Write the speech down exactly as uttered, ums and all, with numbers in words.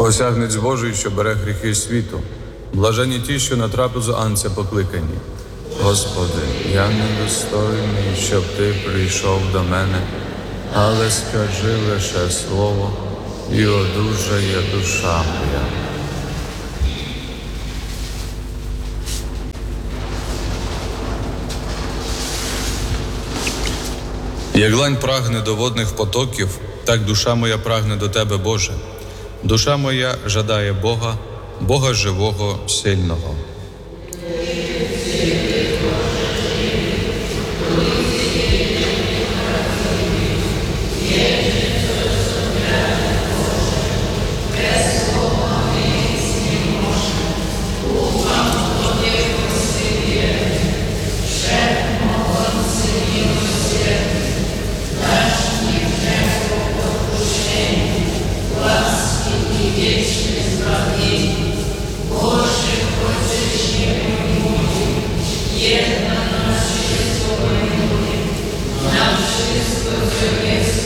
Осягнець Божий, що бере гріхи світу. Блажені ті, що на трапезу Анця покликані. Господи, я недостойний, щоб Ти прийшов до мене, але скажи лише слово, і одужає душа моя. Як лань прагне до водних потоків, так душа моя прагне до Тебе, Боже. Душа моя жадає Бога, Бога живого, сильного. Nam wszystko, co jest